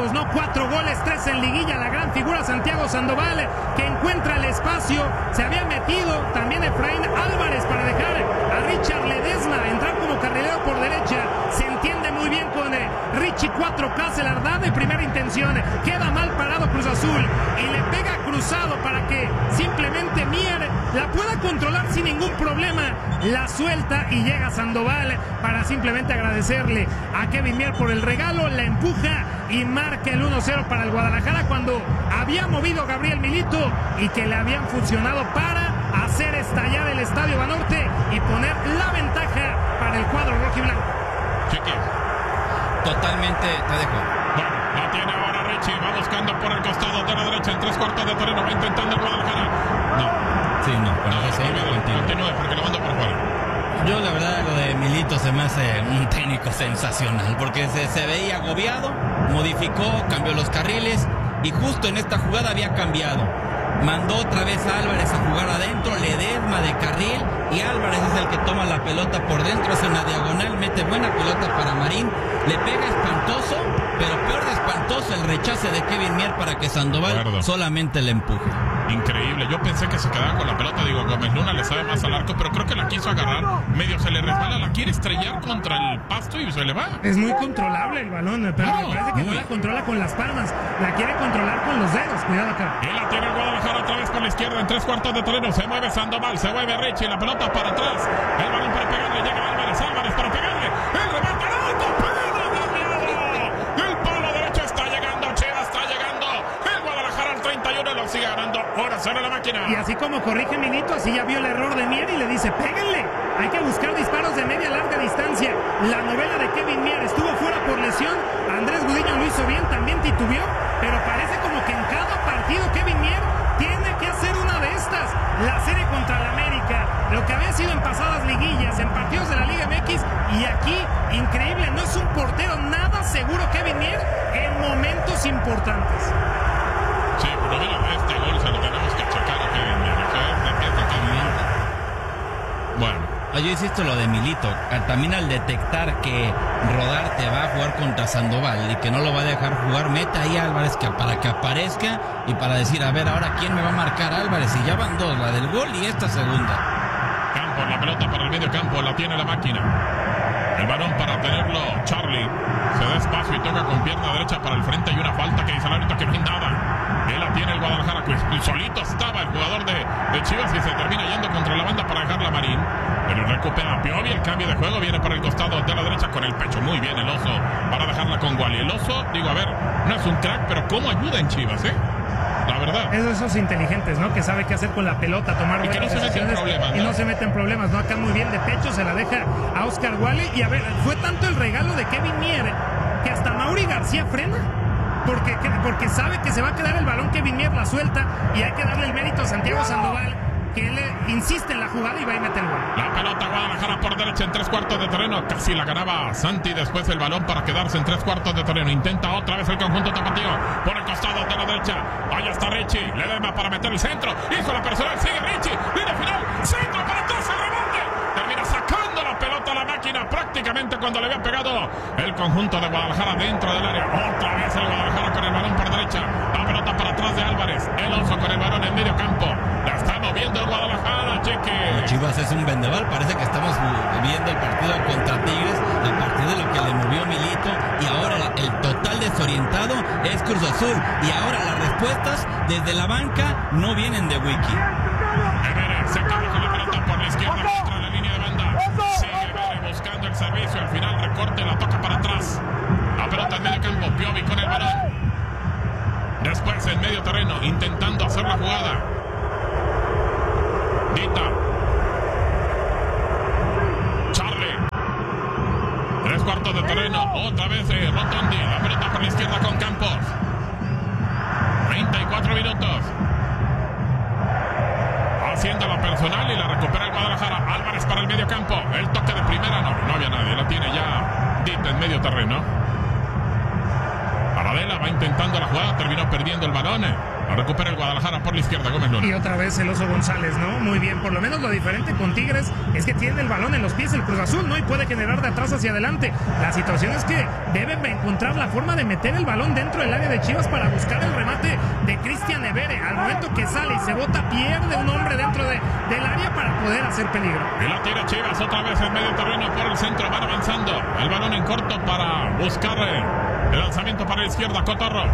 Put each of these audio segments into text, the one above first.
consecutivos, ¿no? 4 goles, 3 en liguilla, la gran figura Santiago Sandoval, que encuentra el espacio, se había metido también Efraín Álvarez para dejar a Richard Ledesma entrar como carrilero por derecha, se entiende muy bien con Richie 4K, se la da de primera intención, queda mal parado Cruz Azul y le pega cruzado para que simplemente Mier la pueda controlar sin ningún problema, la suelta y llega Sandoval para simplemente agradecerle a Kevin Mier por el regalo, la empuja y marca el 1-0 para el Guadalajara cuando había movido Gabriel Milito y que le habían funcionado para hacer estallar el Estadio Banorte y poner la ventaja para el cuadro rojiblanco. Chiqui. Totalmente, te dejo. Bueno, la tiene ahora Richie, va buscando por el costado de la derecha en 3/4 de terreno, va intentando el Guadalajara. No. Sí, no, Continúe porque lo mando por fuera. Yo la verdad lo de Milito se me hace un técnico sensacional porque se veía agobiado, modificó, cambió los carriles y justo en esta jugada había cambiado. Mandó otra vez a Álvarez a jugar adentro, Ledesma de carril y Álvarez es el que toma la pelota por dentro, hace una diagonal, mete buena pelota para Marín, le pega espantoso, pero peor de espantoso el rechace de Kevin Mier para que Sandoval solamente le empuje. Increíble, yo pensé que se quedaba con la pelota, digo, Gómez Luna le sabe más al arco, pero creo que la quiso agarrar, medio se le resbala, la quiere estrellar contra el pasto y se le va. Es muy controlable el balón, pero me parece que no la controla con las palmas, la quiere controlar con los dedos, cuidado acá. Y la tiene el Guadalajara otra vez por la izquierda en 3/4 de terreno, se mueve Sandoval, se mueve Richie, la pelota para atrás, el balón para pegarle, llega Álvarez para pegarle, el remate alto, el palo derecho está llegando, Chivas está llegando, el Guadalajara al 31 lo sigue ganando, ahora sale la máquina. Y así como corrige Milito, así ya vio el error de Mier y le dice, péguenle, hay que buscar disparos de media larga distancia. La novela de Kevin Mier estuvo fuera por lesión, Andrés Gudiño lo hizo bien, también titubeó, pero parece como que en cada partido Kevin Mier tiene que hacer una de estas, la serie contra el América, lo que había sido en pasadas liguillas, en partidos de la Liga MX, y aquí, increíble, no es un portero nada seguro Kevin Mier en momentos importantes. Sí, pero mira, este gol se lo tenemos que achacar a Kevin Mier, bueno. Yo insisto lo de Milito, también al detectar que Rodarte va a jugar contra Sandoval y que no lo va a dejar jugar, mete ahí a Álvarez para que aparezca y para decir, a ver, ahora quién me va a marcar Álvarez, y ya van dos, la del gol y esta segunda. Campos, la pelota para el medio campo, la tiene la máquina. El balón para tenerlo Charlie, se da espacio y toca con pierna derecha para el frente, y una falta que dice el árbitro que no hay nada. Él la tiene el Guadalajara, pues solito estaba el jugador de Chivas y se termina yendo contra la banda para dejarla a Marín. Pero recupera Piovi, el cambio de juego viene para el costado de la derecha con el pecho. Muy bien el Oso para dejarla con Wally. El Oso, digo, a ver, no es un crack, pero cómo ayuda en Chivas, la verdad. Esos inteligentes, ¿no? Que sabe qué hacer con la pelota, tomar y que no se mete en problemas, y no se mete en problemas, ¿no? Acá muy bien de pecho, se la deja a Oscar Wally. Y a ver, fue tanto el regalo de Kevin Mier que hasta Mauri García frena. Porque sabe que se va a quedar el balón, Kevin Mier la suelta y hay que darle el mérito a Santiago Sandoval, que él insiste en la jugada y va a meter el gol. La pelota Guadalajara por derecha en 3/4 de terreno. Casi la ganaba Santi, después el balón para quedarse en 3/4 de terreno. Intenta otra vez el conjunto tapatío por el costado de la derecha. Allá está Richie, le dema para meter el centro. Hizo la personal, sigue Richie. Línea final, centro para atrás, el rebote. Termina sacando la pelota a la máquina prácticamente cuando le había pegado el conjunto de Guadalajara dentro del área. Otra vez el Guadalajara con el balón por derecha. La pelota para atrás de Álvarez. El Oso con el balón en medio campo. La está moviendo el Guadalajara, Chiqui. Chivas es un vendeval, parece que estamos viendo el partido contra Tigres a partir de lo que le movió Milito, y ahora el total desorientado es Cruz Azul, y ahora las respuestas desde la banca no vienen de Wiki. Evere se acaba con la pelota por la izquierda contra la línea de banda. Sigue Evere buscando el servicio, al final recorte, la toca para atrás. La pelota en medio campo, Piovi con el balón. Después en medio terreno, intentando hacer la jugada. Dita. Charlie. 3/4 de terreno. Otra vez Rotondi. La pelota por la izquierda con Campos. 34 minutos. Haciendo la personal y la recupera el Guadalajara. Álvarez para el medio campo. El toque de primera. No había nadie. La tiene ya Dita en medio terreno. Paradela va intentando la jugada. Terminó perdiendo el balón. Recupera el Guadalajara por la izquierda, Gómez Luna. Y otra vez el Oso González, ¿no? Muy bien, por lo menos lo diferente con Tigres es que tiene el balón en los pies el Cruz Azul, ¿no? Y puede generar de atrás hacia adelante. La situación es que deben encontrar la forma de meter el balón dentro del área de Chivas para buscar el remate de Cristian Evere. Al momento que sale y se bota, pierde un hombre dentro del área para poder hacer peligro. Y la tira Chivas otra vez en medio terreno por el centro, van avanzando. El balón en corto para buscar el lanzamiento para la izquierda, Cotorro.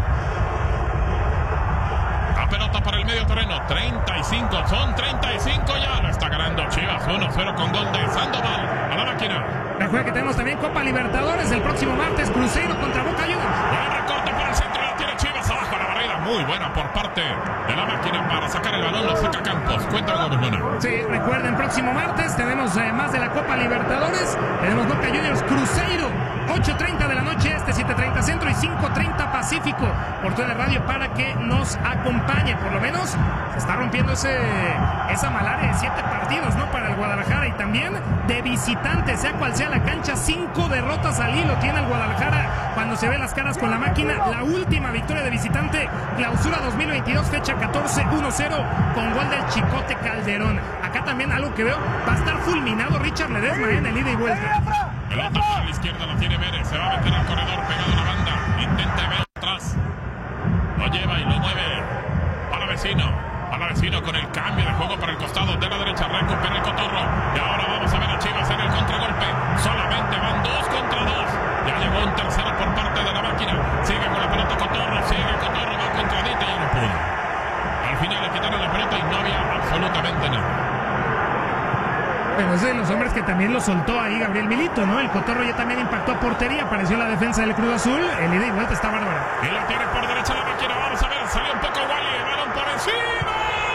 La pelota para el medio terreno, 35, son 35 ya. Lo está ganando Chivas, 1-0 con gol de Sandoval a la máquina. Recuerda que tenemos también Copa Libertadores el próximo martes, Cruzeiro contra Boca Juniors. El recorte por el centro, la tiene Chivas abajo a la barrera. Muy buena por parte de la máquina para sacar el balón, lo saca Campos. Cuéntame, Gómez Luna. Sí, recuerden, próximo martes tenemos más de la Copa Libertadores. Tenemos Boca Juniors Cruzeiro, 8:30 de la noche este, 7:30 centro y 5:30 Pacífico. Por toda la radio para que nos acompañe. Por lo menos se está rompiendo esa malaria de 7 partidos, ¿no? Para el Guadalajara, y también de visitante, sea cual sea la cancha, 5 derrotas al hilo tiene el Guadalajara cuando se ve las caras con la máquina. La última victoria de visitante, clausura 2022, fecha 14, 1-0 con gol del Chicote Calderón. Acá también algo que veo, va a estar fulminado Richard Ledesma en el ida y vuelta. Pelota para la izquierda, la tiene Vélez, se va a meter al corredor pegado a la banda, intenta ver atrás, lo lleva y lo mueve para vecino con el cambio de juego para el costado de la derecha, recupera el Cotorro y ahora vamos a ver a Chivas en el contragolpe, solamente van 2 contra 2, ya llegó un tercero por parte de la máquina, sigue con la pelota Cotorro, va contra Dita y ya no pudo, al final le quitaron la pelota y no había absolutamente nada. Pero es de los hombres que también lo soltó ahí Gabriel Milito, ¿no? El Cotorro ya también impactó a portería, apareció la defensa del Cruz Azul, el ida y vuelta está bárbaro. Y la tiene por derecha la máquina, vamos a ver, salió un poco Wally, el balón por encima.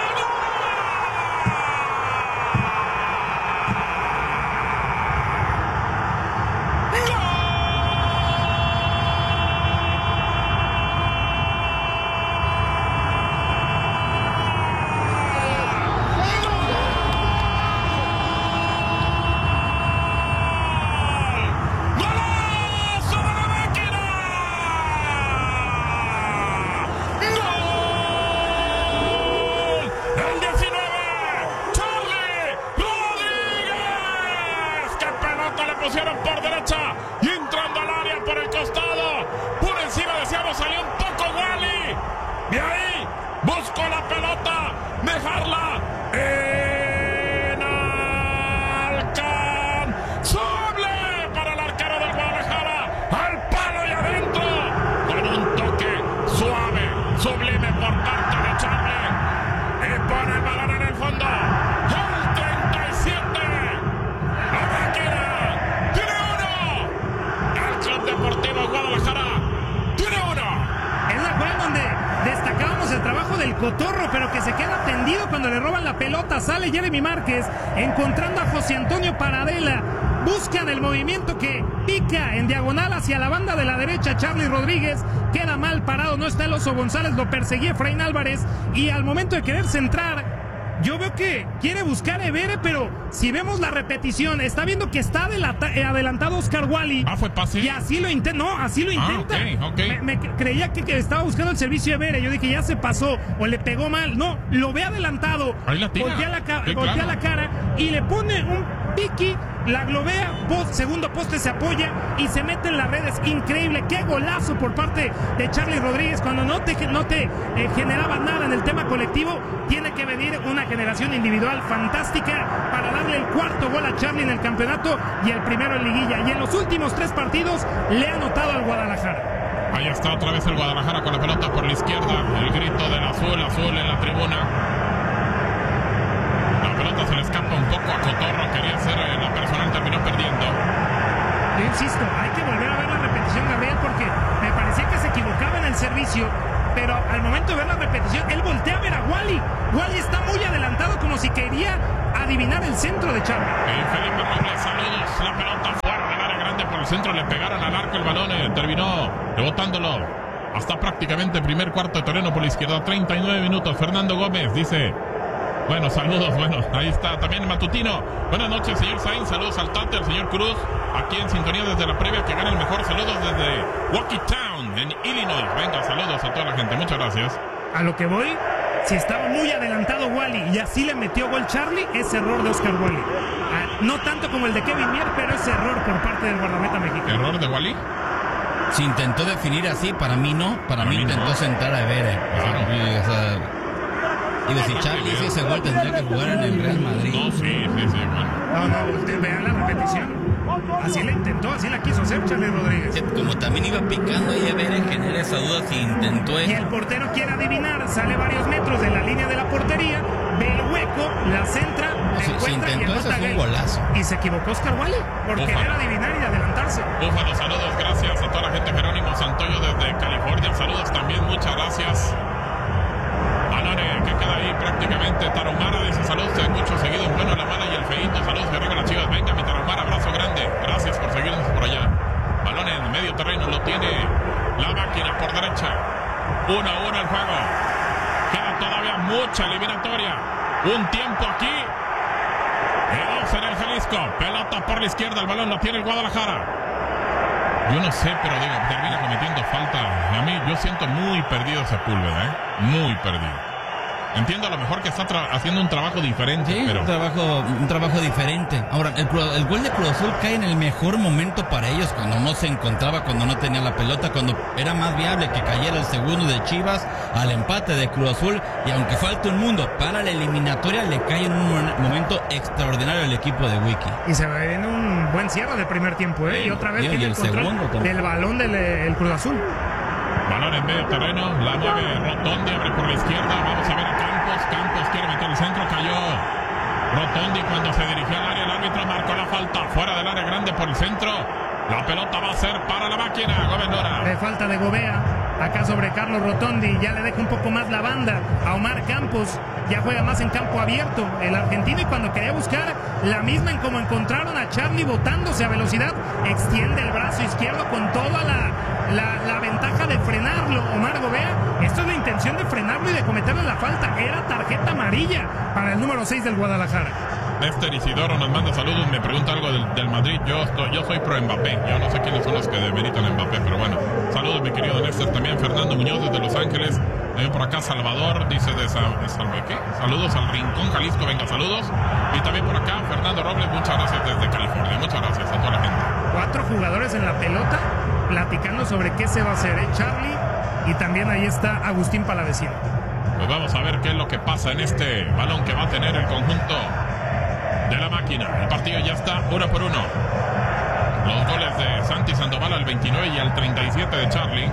Pusieron por derecha y entrando al área por el costado, por encima decíamos, salió un poco Wally, de ahí buscó la pelota, dejarla inalcanzable para el arquero del Guadalajara, al palo y adentro, con un toque suave, sublime por parte de Charlie, y pone el balón en el fondo. Deportivo Guadalajara tiene 1. Es la jugada donde destacábamos el trabajo del Cotorro, pero que se queda tendido cuando le roban la pelota. Sale Jeremy Márquez encontrando a José Antonio Paradela. Buscan el movimiento que pica en diagonal hacia la banda de la derecha. Charlie Rodríguez queda mal parado, no está el Oso González, lo perseguía Efraín Álvarez, y al momento de querer centrar, yo veo que quiere buscar a Evere, pero si vemos la repetición, está viendo que está adelantado Oscar Wally. ¿Fue pase? Y así lo intenta. No, así lo intenta. Okay. Me creía que estaba buscando el servicio de Evere. Yo dije, ya se pasó o le pegó mal. No, lo ve adelantado. Ahí la tira. Voltea la cara y le pone un piqui, la globea, segundo poste, se apoya y se mete en las redes. Increíble, qué golazo por parte de Charlie Rodríguez. Cuando no te generaba nada en el tema colectivo, tiene que venir una generación individual fantástica para darle el 4º gol a Charlie en el campeonato y el primero en liguilla. Y en los últimos 3 partidos le ha anotado al Guadalajara. Ahí está otra vez el Guadalajara con la pelota por la izquierda. El grito del azul en la tribuna. La pelota se le escapa un poco a Cotorro. Quería hacer la personal, terminó perdiendo. Yo insisto, hay que volver a ver la repetición, Gabriel, porque me parecía que se equivocaba en el servicio, pero al momento de ver la repetición, él voltea a ver a Wally. Wally está muy adelantado, como si quería adivinar el centro de Charlie. Felipe Robles, saludos. La pelota fuera del área grande por el centro, le pegaron al arco, el balón terminó rebotándolo hasta prácticamente primer cuarto de terreno por la izquierda. 39 minutos. Fernando Gómez dice: bueno, saludos, ahí está también Matutino. Buenas noches, señor Sainz, saludos al Tate, al señor Cruz, aquí en sintonía desde la previa, que gana el mejor, saludos desde Waukee Town, en Illinois. Venga, saludos a toda la gente, muchas gracias. A lo que voy, si estaba muy adelantado Wally y así le metió gol Charlie, es error de Oscar Wally. No tanto como el de Kevin Mier, pero es error por parte del guardameta mexicano. ¿Error de Wally? Se intentó definir así, para mí no. Para mí intentó sentar a Evere. Claro. Digo, si Charlie hizo ese gol, tendría que jugar en el Real Madrid. No, sí, bueno. No, vean la repetición. Así la intentó, así la quiso hacer Charlie Rodríguez. Como también iba picando ahí Evere, genera esa duda si intentó eso. Y el portero quiere adivinar, sale varios metros de la línea de la portería, ve el hueco, la centra, la encuentra y intentó, eso fue un golazo. Y se equivocó Oscar Wally por querer adivinar y adelantarse. Búfalo, saludos, gracias a toda la gente. Jerónimo Santoyo desde California, saludos también, muchas gracias. Alone, que queda ahí prácticamente. Tarahumara dice saludos, muchos seguidos. Bueno, la mala y el feíto, saludos de arriba las Chivas. Venga, mi Tarahumara, abrazo grande. Gracias por seguirnos por allá. Balón en medio terreno, lo tiene la máquina por derecha. 1-1 el juego. Queda todavía mucha eliminatoria. Un tiempo aquí. Y 2 en el Jalisco. Pelota por la izquierda, el balón lo tiene el Guadalajara. Yo no sé, pero digo, termina cometiendo falta. A mí, yo siento muy perdido Sepúlveda, muy perdido. Entiendo a lo mejor que está haciendo un trabajo diferente, sí, pero... un trabajo diferente. Ahora, el gol de Cruz Azul cae en el mejor momento para ellos, cuando no se encontraba, cuando no tenía la pelota, cuando era más viable que cayera el segundo de Chivas al empate de Cruz Azul. Y aunque falte un mundo para la eliminatoria, le cae en un momento extraordinario al equipo de Wiki. Y se va en un buen cierre del primer tiempo, y otra vez tiene el control del balón del Cruz Azul. Balón en medio terreno, la mueve Rotondi, abre por la izquierda, vamos a ver a Campos quiere meter el centro, cayó Rotondi cuando se dirigió al área, el árbitro marcó la falta, fuera del área grande por el centro, la pelota va a ser para la máquina, Gómez Lora. De falta de Gobea, acá sobre Carlos Rotondi, ya le deja un poco más la banda a Omar Campos, ya juega más en campo abierto el argentino, y cuando quería buscar la misma en como encontraron a Charlie botándose a velocidad, extiende el brazo izquierdo con toda la ventaja de frenarlo Omar Gobea. Esto es la intención de frenarlo y de cometerle la falta. Era tarjeta amarilla para el número 6 del Guadalajara. Néstor Isidoro nos manda saludos, me pregunta algo del Madrid. Yo soy pro Mbappé, yo no sé quiénes son los que demeritan a Mbappé, pero bueno, saludos mi querido Néstor. También Fernando Muñoz desde Los Ángeles, también por acá Salvador, dice de ¿qué? Saludos al Rincón Jalisco, venga, saludos. Y también por acá Fernando Robles, muchas gracias desde California, muchas gracias a toda la gente. 4 jugadores en la pelota platicando sobre qué se va a hacer, Charlie, y también ahí está Agustín Palavecino. Pues vamos a ver qué es lo que pasa en este balón que va a tener el conjunto de la máquina. El partido ya está 1-1. Los goles de Santi Sandoval al 29 y al 37 de Charlie.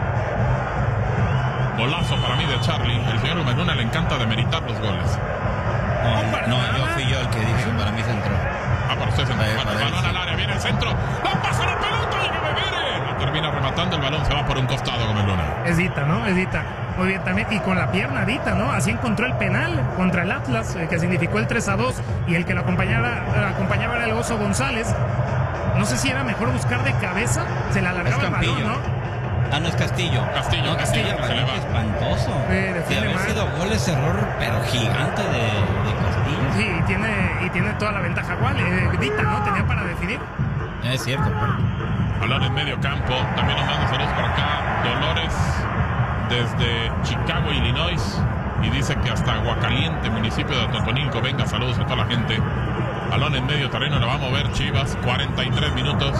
Golazo para mí de Charlie. El señor Gómez Luna le encanta demeritar los goles. No, yo fui yo el que dije que para mí se entró. Para usted se entró. El balón al área, viene el centro. ¡La pasa la pelota! ¡Llega Bebere! La termina rematando, el balón se va por un costado, Gómez Luna. Es Dita, ¿no? Es Dita. Muy bien también, y con la pierna Dita, ¿no? Así encontró el penal contra el Atlas, que significó el 3-2, y el que lo acompañaba era el Oso González. No sé si era mejor buscar de cabeza, se le alargaba el balón, ¿no? Ah, no, es Castillo. Castillo, que se le va. Espantoso. Sí, haber sido gol, ese error, pero gigante de Castillo. Sí, y tiene toda la ventaja igual. Dita, ¿no? Tenía para definir. Es cierto. Balón en medio campo. También nos manda saludos por acá. Dolores desde Chicago, Illinois. Y dice que hasta Aguacaliente, municipio de Totonilco. Venga, saludos a toda la gente. Balón en medio terreno, lo va a mover Chivas. 43 minutos.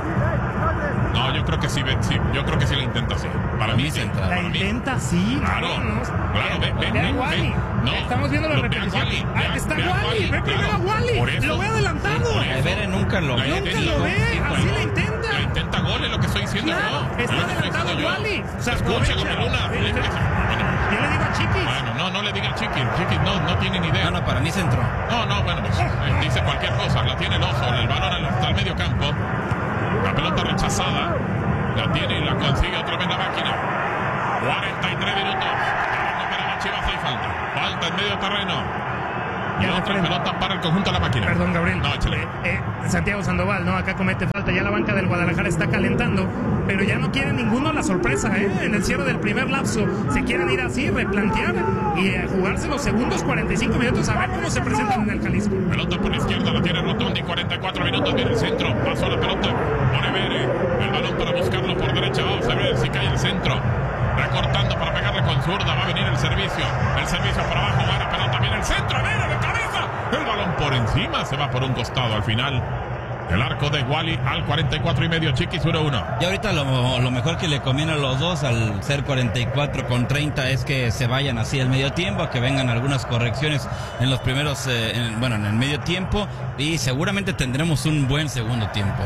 No, yo creo que sí, yo creo que sí la intenta, sí. Para mí sí. La intenta, sí. Claro, claro, ve. No, estamos viendo la repetición. Está Wally, ve primero a Wally. Lo ve adelantado. Evere nunca lo ve. Nunca lo ve, así la intenta. La intenta gol, es lo que estoy diciendo yo. Está adelantado Wally. Escucha, Gómez Luna. Yo le digo a Chiquis. Bueno, no le diga a Chiquis. Chiquis no tiene ni idea. No, para mí se entró. No, bueno, pues dice cualquier cosa. La tiene el Oso, el balón hasta el medio campo. La pelota rechazada. La tiene y la consigue otra vez la máquina. 43 minutos. Para Chivas hay falta. Falta en medio terreno. Y otra pelota para el conjunto de la máquina. Perdón, Gabriel. No, échale. Santiago Sandoval, ¿no? Acá comete falta. Ya la banca del Guadalajara está calentando. Pero ya no quiere ninguno la sorpresa, En el cierre del primer lapso. Se quieren ir así, replantear y jugarse los segundos 45 minutos a ver cómo se presentan en el Jalisco. Pelota por la izquierda, la tiene Rotondi. 44 minutos, viene el centro. Pasó la pelota por Evere. El balón para buscarlo por derecha. Vamos a ver si cae el centro. Recortando para pegarle con zurda, va a venir el servicio para abajo, buena pelota, viene el centro, Evere de cabeza, el balón por encima, se va por un costado al final. El arco de Wally al 44 y medio, Chiquis 1-1. Y ahorita lo mejor que le conviene a los dos al ser 44 con 30 es que se vayan así al medio tiempo, que vengan algunas correcciones en los primeros, en el medio tiempo, y seguramente tendremos un buen segundo tiempo,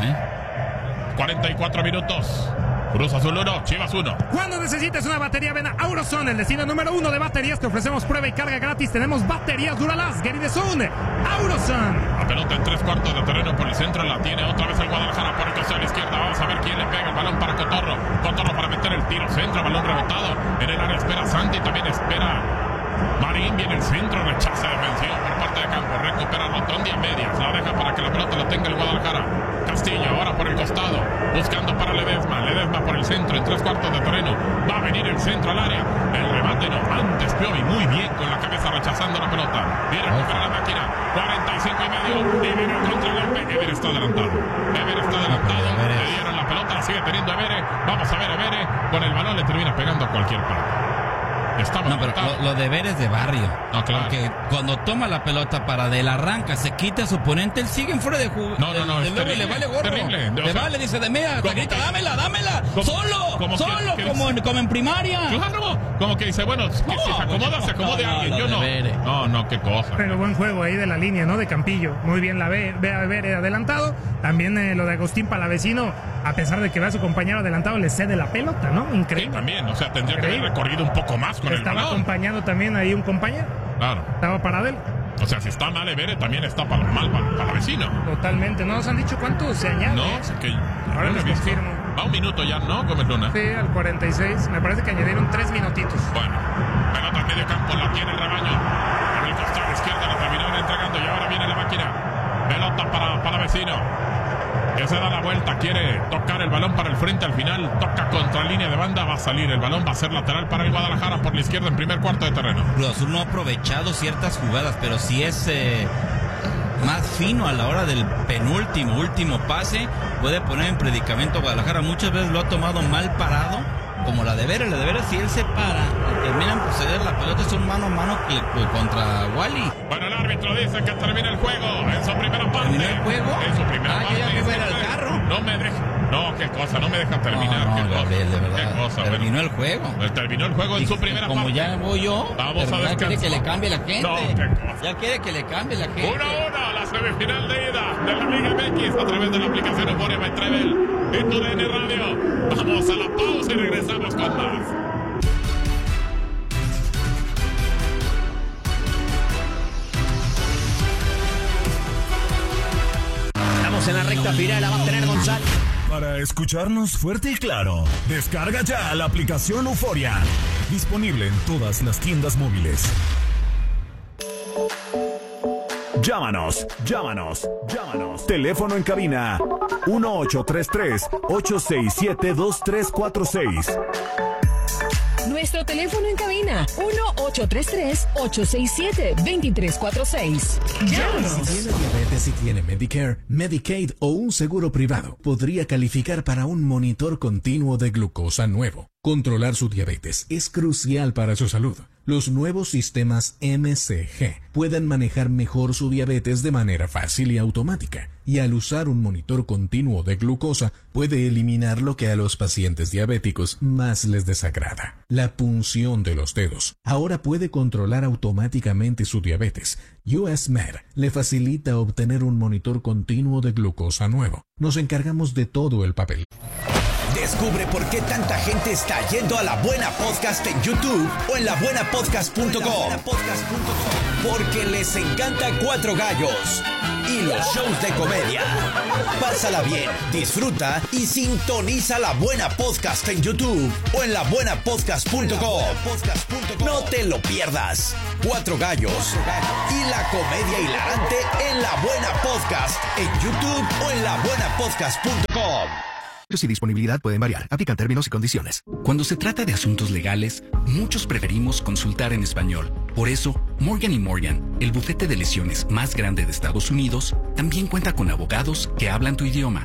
44 minutos. Cruz Azul 1, Chivas 1. Cuando necesites una batería, ven a Auroson, el destino número 1 de baterías. Te ofrecemos prueba y carga gratis. Tenemos baterías Duralast, Gary de Zone, Auroson. La pelota en 3/4 de terreno por el centro, la tiene otra vez el Guadalajara por el costado a la izquierda. Vamos a ver quién le pega el balón para Cotorro. Cotorro para meter el tiro centro, balón rebotado. En el área espera Santi, también espera Marín, viene el centro, rechaza defensivo por parte de campo. Recupera Rotondi a medias, la deja para que la pelota lo tenga el Guadalajara. Castillo ahora por el costado, buscando para Ledesma por el centro, en 3/4 de terreno, va a venir el centro al área, el remate no, antes Piovi muy bien con la cabeza rechazando la pelota, viene a recuperar la máquina, 45 y medio, y viene el contragolpe, Evere está adelantado, le dieron la pelota, la sigue teniendo Evere, vamos a ver Evere, con el balón le termina pegando a cualquier parte. No, pero lo de Evere es de barrio. No, claro. Porque cuando toma la pelota para del arranca, se quita a su oponente, él sigue en fuera de juego. No, es terrible, le vale gorro. Terrible. Le vale, dice de media, grita, dámela. Solo, como en primaria. Claro, como que dice, bueno, que si se acomode alguien, yo no. No, qué cosa. Pero buen juego ahí de la línea, ¿no? De Campillo. Muy bien la ve a ver adelantado. También lo de Agustín Palavecino, a pesar de que ve a su compañero adelantado, le cede la pelota, ¿no? Increíble. Sí, también, o sea, tendría que haber recorrido un poco más con el balón. Estaba acompañando también ahí un compañero. Claro. Estaba para él. O sea, si está mal Evere, también está mal para vecino. Totalmente. ¿No nos han dicho cuánto se añade? No, que ahora les confirmo. Va un minuto ya, ¿no, Gómez Luna? Sí, al 46. Me parece que añadieron 3 minutitos. Bueno, pelota al medio campo, la tiene el rebaño. Por el costado izquierdo la terminaron entregando y ahora viene la máquina. Pelota para vecino. Que se da la vuelta, quiere tocar el balón para el frente, al final toca contra línea de banda, va a salir el balón, va a ser lateral para el Guadalajara por la izquierda en primer cuarto de terreno. Cruz Azul no ha aprovechado ciertas jugadas, pero sí es más fino a la hora del último pase, puede poner en predicamento a Guadalajara. Muchas veces lo ha tomado mal parado, como la de Vera. Si él se para y terminan por ceder la pelota, es un mano a mano contra Wally. Bueno, el árbitro dice que termina el juego en su primera parte. ¿Terminó el juego? En su primera parte. Yo ya me fuera al carro. No me deja. No, qué cosa, no me deja terminar. No, qué Gabriel, cosa, de verdad. Qué cosa, terminó el juego. Terminó el juego en su primera parte. Como ya voy yo, vamos a ya quiere que le cambie la gente. No, qué cosa. Ya quiere que le cambie la gente. 1-1, la semifinal de ida de la Liga MX a través de la aplicación Euforia by Travel y tu DN Radio. Vamos a la pausa y regresamos con más. En la recta final la va a tener González. Para escucharnos fuerte y claro, descarga ya la aplicación Euforia. Disponible en todas las tiendas móviles. Llámanos. Teléfono en cabina 1833-867-2346. Nuestro teléfono en cabina 1833-867-2346. Llámanos. Si tiene diabetes y tiene Medicare, Medicaid o un seguro privado, podría calificar para un monitor continuo de glucosa nuevo. Controlar su diabetes es crucial para su salud. Los nuevos sistemas MCG pueden manejar mejor su diabetes de manera fácil y automática, y al usar un monitor continuo de glucosa puede eliminar lo que a los pacientes diabéticos más les desagrada: la punción de los dedos. Ahora puede controlar automáticamente su diabetes. US Med le facilita obtener un monitor continuo de glucosa nuevo. Nos encargamos de todo el papel. Descubre por qué tanta gente está yendo a La Buena Podcast en YouTube o en labuenapodcast.com. Porque les encanta Cuatro Gallos y los shows de comedia. Pásala bien, disfruta y sintoniza La Buena Podcast en YouTube o en labuenapodcast.com. No te lo pierdas. Cuatro Gallos y la comedia hilarante en La Buena Podcast en YouTube o en labuenapodcast.com. Y disponibilidad pueden variar. Aplican términos y condiciones. Cuando se trata de asuntos legales, muchos preferimos consultar en español. Por eso, Morgan & Morgan, el bufete de lesiones más grande de Estados Unidos, también cuenta con abogados que hablan tu idioma. y que luchan por conseguir la más alta compensación después de un accidente. Lesionado, ¿buscas ayuda? Morgan & Morgan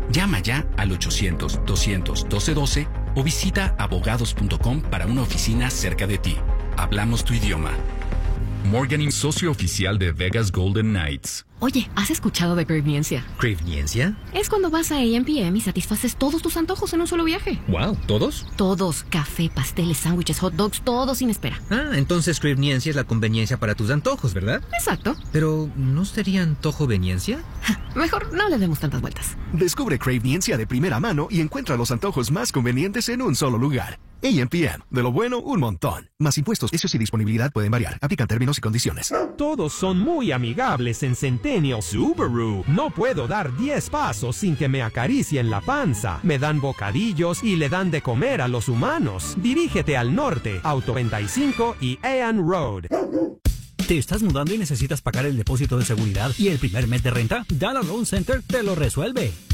Llama ya al 800-200-1212 o visita abogados.com para una oficina cerca de ti. Hablamos tu idioma. Morgan, socio oficial de Vegas Golden Knights. Oye, ¿has escuchado de Craveniencia? ¿Craveniencia? Es cuando vas a A&PM y satisfaces todos tus antojos en un solo viaje. Wow, ¿todos? Todos. Café, pasteles, sándwiches, hot dogs, todo sin espera. Ah, entonces Craveniencia es la conveniencia para tus antojos, ¿verdad? Exacto. Pero, ¿no sería antojoveniencia? Mejor no le demos tantas vueltas. Descubre Craveniencia de primera mano y encuentra los antojos más convenientes en un solo lugar. A&PM, de lo bueno, un montón. Más impuestos, precios y disponibilidad pueden variar. Aplican términos y condiciones. Todos son muy amigables en Centennial Subaru. No puedo dar 10 pasos sin que me acaricien la panza. Me dan bocadillos y le dan de comer a los humanos. Dirígete al norte, Auto 25 y Ann Road. ¿Te estás mudando y necesitas pagar el depósito de seguridad y el primer mes de renta? Dallas Loan Center te lo resuelve.